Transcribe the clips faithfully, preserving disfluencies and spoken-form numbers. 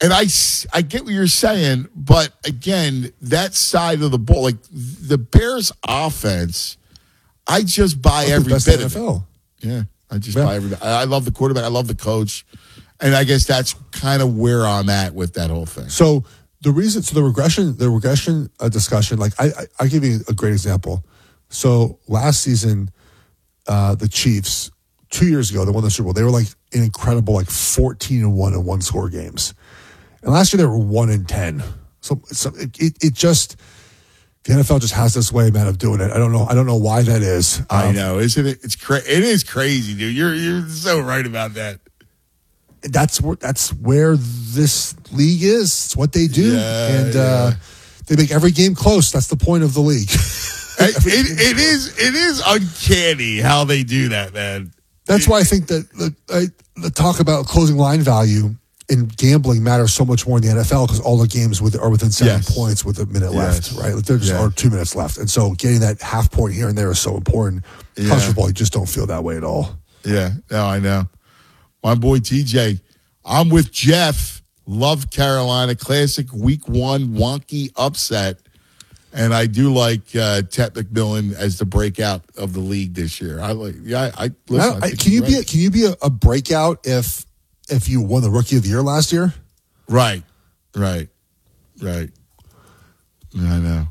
And I, s- I get what you're saying, but again, that side of the ball, like the Bears offense, I just buy That's every the best bit N of F L. it. Yeah, I just Yeah. buy every. I I love the quarterback. I love the coach, and I guess that's kind of where I'm at with that whole thing. So the reason, so the regression, the regression uh, discussion, like I, I, I'll give you a great example. So last season, uh, the Chiefs, two years ago, they won the Super Bowl. They were like an incredible, like fourteen and one in one score games. And last year they were one and ten. So, so it, it, it just, the N F L just has this way, man, of doing it. I don't know. I don't know why that is. I Um, know, isn't it? It's cra- It is crazy, dude. You're you're so right about that. That's where that's where this league is. It's what they do, Yeah, and yeah. uh, they make every game close. That's the point of the league. it, it, it is it is uncanny how they do that, man. That's why I think that the, I, the talk about closing line value in gambling matters so much more in the N F L because all the games with, are within seven Yes. points with a minute Yes. left, right? Like there's Yeah. or two minutes left, and so getting that half point here and there is so important. Yeah. College football, you just don't feel that way at all. Yeah, no, I know. My boy T J, I'm with Jeff. Love Carolina. Classic week one wonky upset. And I do like uh, Ted McMillan as the breakout of the league this year. I like, yeah, I, I, listen, I- I think can you he's be a, right. can you be a, a breakout if if you won the Rookie of the Year last year? Right, right, right. I know.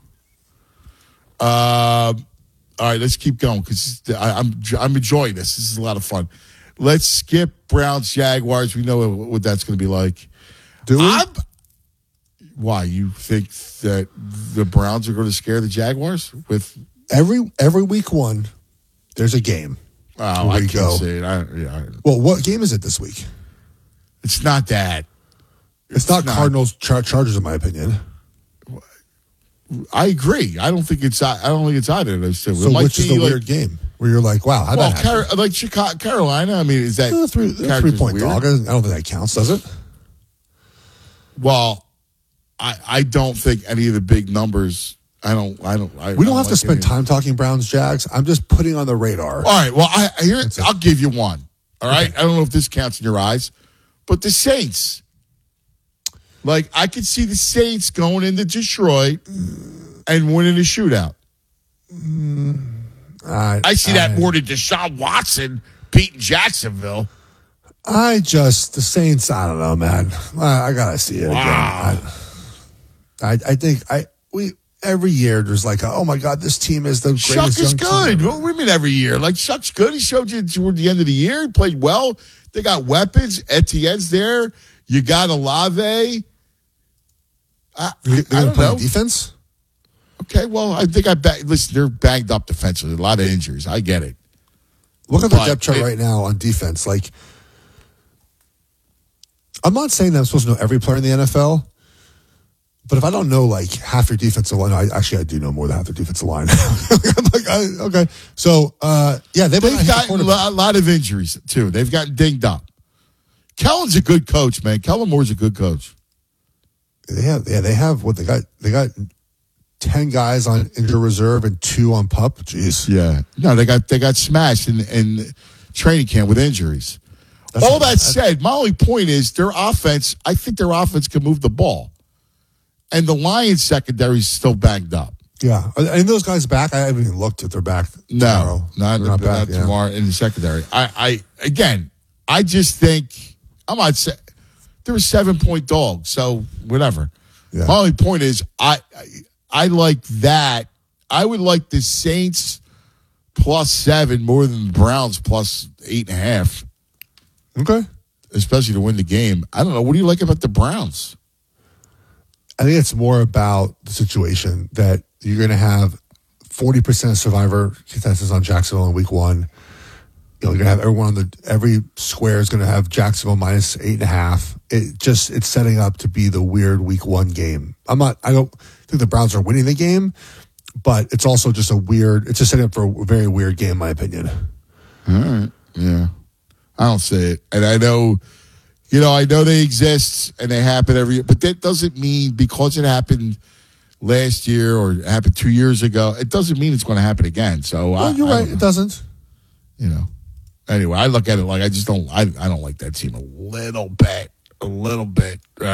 Um, all right, let's keep going because I'm I'm enjoying this. This is a lot of fun. Let's skip Browns Jaguars. We know what, what that's going to be like. Do we? I'm, why you think that the Browns are going to scare the Jaguars with? Every every week one, there's a game. Oh, Where I you can't go. say it. I, yeah, I- Well, what game is it this week? it's not that. It's, not, not. Cardinals Char- Chargers, in my opinion. I agree. I don't think it's. I don't think it's either of those two. So It might which is be the like- weird game where you're like, wow, how Well, that happen? Car- like Chicago, Carolina. I mean, is that Uh, three, character's three point weird? dog. I don't think that counts, does it? Well, I I don't think any of the big numbers. I don't. I don't. I, We don't I have to like spend any- time talking Browns Jags. I'm just putting on the radar. All right. Well, I I here. I'll give you one. All right. Okay. I don't know if this counts in your eyes, but the Saints. Like I could see the Saints going into Detroit and winning a shootout. I, I see that more than Deshaun Watson beating Jacksonville. I just the Saints. I don't know, man. I, I gotta see it Wow. again. I, I I think I we every year there's like, a, oh my god, this team is the greatest. Shuck is young good. team. What do you mean every year? Like Shuck's good. He showed you toward the end of the year. He played well. They got weapons. Etienne's there. You got Olave. I, They're I, I gonna don't play know. defense. Okay, well, I think I ba- listen. They're banged up defensively. A lot of injuries. I get it. Look at the But depth chart it- right now on defense. Like, I'm not saying that I'm supposed to know every player in the N F L, but if I don't know like half your defensive line, I, actually I do know more than half the defensive line. I'm like, I, okay, so uh, yeah, they They've got a lo- a lot of injuries too. They've gotten dinged up. Kellen's a good coach, man. Kellen Moore's a good coach. They have, yeah, they have what they got. They got ten guys on injured reserve and two on pup. Jeez, Yeah. No, they got they got smashed in, in training camp with injuries. That's All not that bad. said, my only point is their offense, I think their offense can move the ball. And the Lions secondary is still banged up. Yeah, are any of those guys back? I haven't even looked at their back. No, tomorrow. not, They're not, back, yeah. tomorrow in the secondary. I, I again, I just think I'm not saying they're a seven point dog, so whatever. Yeah. My only point is I, I I like that. I would like the Saints plus seven more than the Browns plus eight and a half, Okay. especially to win the game. I don't know. What do you like about the Browns? I think it's more about the situation that you're going to have forty percent of survivor contestants on Jacksonville in week one. You know, you're going to have everyone on the, every square is going to have Jacksonville minus eight and a half. It just, it's setting up to be the weird week one game. I'm not, I don't think the Browns are winning the game, but it's also just a weird, it's just setting up for a very weird game, in my opinion. All right. Yeah. I don't see it. And I know, you know, I know they exist and they happen every year, but that doesn't mean because it happened last year or it happened two years ago, it doesn't mean it's going to happen again. So, I, Well, you're I right. don't know. It doesn't. You know, anyway, I look at it like I just don't, I, I don't like that team a little bit, a little bit.